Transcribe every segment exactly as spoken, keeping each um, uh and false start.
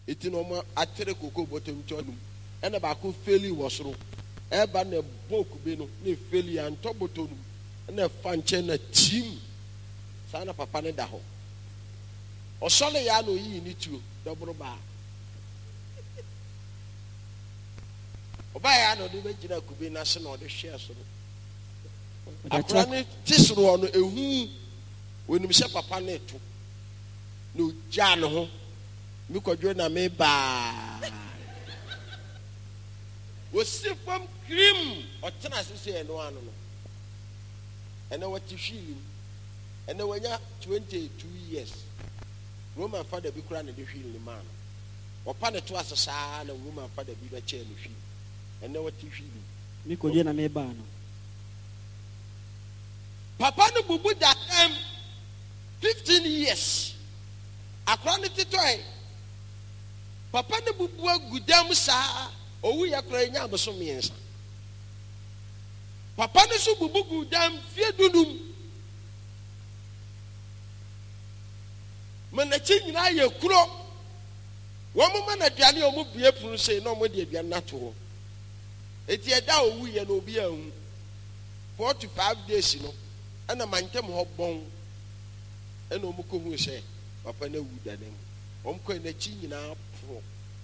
eti no mo atere koko botom chonum ena ba ko feli wosoro eba na boku be no na feli anto botonum na fa nche na tim sana papa ne da ho osole ya no yi ni tuo dobro ba oba ya no de begina kube na se no de hwe so akra ne tisoro no ehu wonim se papa ne to no ja no ho mi kodwo na me ba wo sifam krim o tena sese eno ano no ene wati hwilim ene wanya twenty-two years Roman father bi kura ne de hwilim man o pa ne to asesa na Roman father bi be che ne hwi ene wati hwilim mi kodwo na me ba no papa no bubu that time fifteen years akra ne titoy papa ne bubu agudam saa owu yakra nya aboso miensa papa ne so bubu gudam fie dudum manachi nyina ye kuro wo mo mana duane o mo bie punu sei na o mo de aduane nato ho eti eda owu ye na obi ahu four to five days no ana mantem ho bon ena o mo ko hu sei papa na wu danem o mo ko na chi nyina pro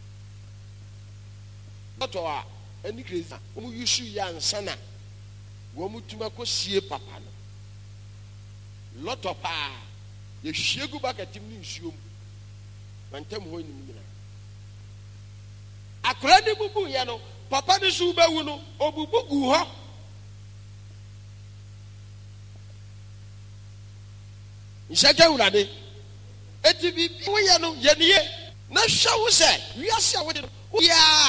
to a any crazy o mo yusu ya ansana wo mo tuma ko sie papa no lot of pa ye hwiegu bakatim ni nsuom mantem ho ni nyina akra ni bubu ye no papa ni su bawu no obubu gu ho nsaka urade eti bi wo ye no ye ne ye na hwa wo se wiase a wo de ya